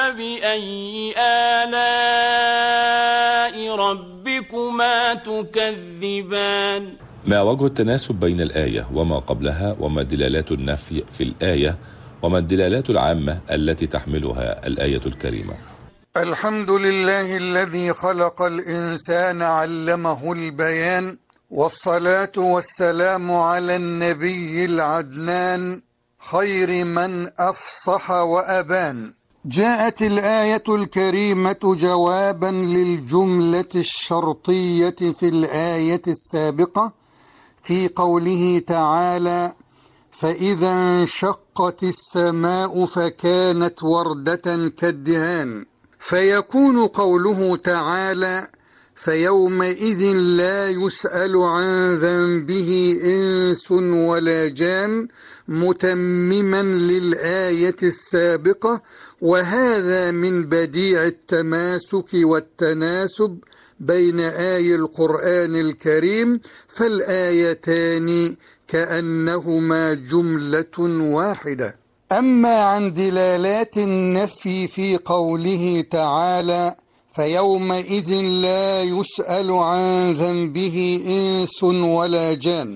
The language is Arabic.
فبأي آلاء ربكما تكذبان؟ ما وجه التناسب بين الآية وما قبلها، وما دلالات النفي في الآية، وما الدلالات العامة التي تحملها الآية الكريمة؟ الحمد لله الذي خلق الإنسان علمه البيان، والصلاة والسلام على النبي العدنان خير من أفصح وأبان. جاءت الآية الكريمة جوابا للجملة الشرطية في الآية السابقة في قوله تعالى: فإذا انشقت السماء فكانت وردة كالدهان. فيكون قوله تعالى: فيومئذ لا يسأل عن ذنبه إنس ولا جان متمما للآية السابقة، وهذا من بديع التماسك والتناسب بين آي القرآن الكريم، فالآيتان كأنهما جملة واحدة. أما عن دلالات النفي في قوله تعالى: فيومئذ لا يسأل عن ذنبه إنس ولا جان،